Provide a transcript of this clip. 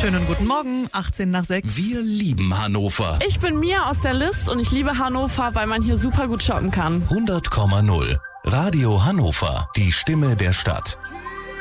Schönen guten Morgen, 18 nach 6. Wir lieben Hannover. Ich bin Mia aus der List und ich liebe Hannover, weil man hier super gut shoppen kann. 100,0. Radio Hannover, die Stimme der Stadt.